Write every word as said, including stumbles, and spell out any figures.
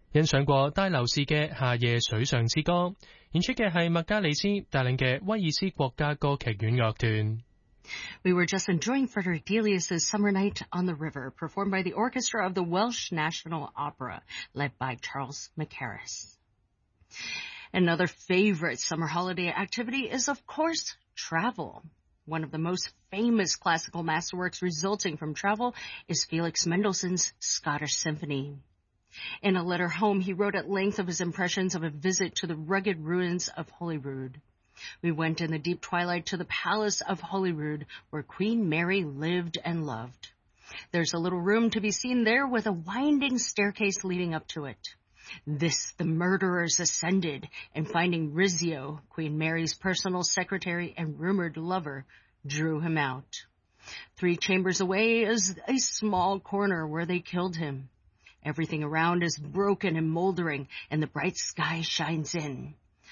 欣賞過戴留士嘅《夏夜水上之歌》，演出嘅係麥加里斯帶領嘅威爾斯國家歌劇院樂團。 We were just enjoying Frederick Delius' Summer Night on the River, performed by the orchestra of the Welsh National Opera, led by Charles Mackerras. Another favorite summer holiday activity is, of course, travel. One of the most famous classical masterworks resulting from travel is Felix Mendelssohn's Scottish Symphony. In a letter home, he wrote at length of his impressions of a visit to the rugged ruins of Holyrood. We went in the deep twilight to the palace of Holyrood, where Queen Mary lived and loved. There's a little room to be seen there with a winding staircase leading up to it. This the murderers ascended, and finding Rizzio, Queen Mary's personal secretary and rumored lover, drew him out. Three chambers away is a small corner where they killed him. Everything around is broken and moldering, and the bright sky shines in.